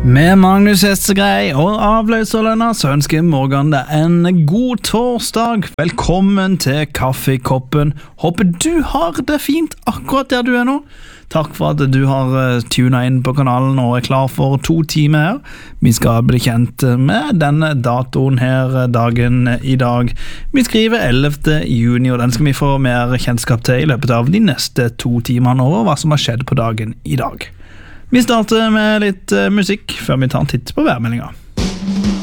Med Magnus Hestegrei og avløserlønna så ønsker Morgan deg en god torsdag. Velkommen til kaffekoppen. Håper du har det fint akkurat der du er nå. Takk for at du har tunet inn på kanalen og er klar for 2 timer her. Vi skal bli kjent med denne datoen her, dagen i dag. Vi skriver 11. juni, og den skal vi få mer kjennskap til i løpet av de neste 2 timene over hva som har skjedd på dagen i dag. Vi starter med litt musikk før vi tar en titt på værmeldinga.